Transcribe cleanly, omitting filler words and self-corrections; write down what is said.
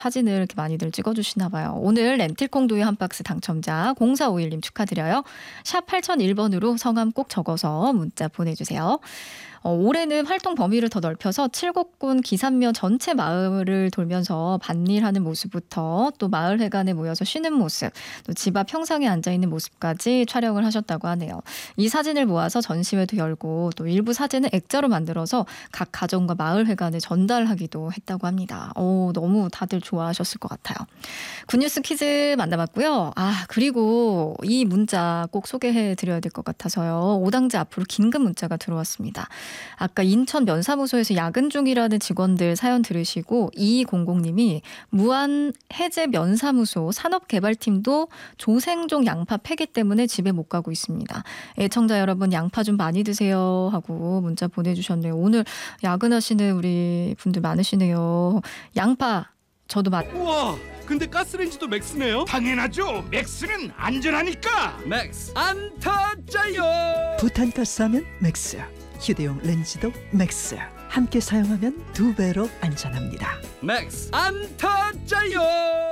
사진을 이렇게 많이들 찍어주시나 봐요. 오늘 렌틸콩 두유 한 박스 당첨자 0451님 축하드려요. 샵 8001번으로 성함 꼭 적어서 문자 보내주세요. 올해는 활동 범위를 더 넓혀서 칠곡군 기산면 전체 마을을 돌면서 밭일하는 모습부터 또 마을회관에 모여서 쉬는 모습, 또 집 앞 평상에 앉아있는 모습까지 촬영을 하셨다고 하네요. 이 사진을 모아서 전시회도 열고 또 일부 사진은 액자로 만들어서 각 가정과 마을회관에 전달하기도 했다고 합니다. 너무 다들 좋아하셨을 것 같아요. 굿뉴스 퀴즈 만나봤고요. 그리고 이 문자 꼭 소개해드려야 될 것 같아서요. 오당제 앞으로 긴급 문자가 들어왔습니다. 아까 인천 면사무소에서 야근 중이라는 직원들 사연 들으시고 2200님이 무안 해제 면사무소 산업개발팀도 조생종 양파 폐기 때문에 집에 못 가고 있습니다. 애청자 여러분 양파 좀 많이 드세요 하고 문자 보내주셨네요. 오늘 야근하시는 우리 분들 많으시네요. 양파 저도 우와, 근데 가스레인지도 맥스네요? 당연하죠. 맥스는 안전하니까. 맥스 안 터져요. 부탄가스하면 맥스, 휴대용 렌즈도 맥스. 함께 사용하면 2배로 안전합니다. 맥스 안 터져요.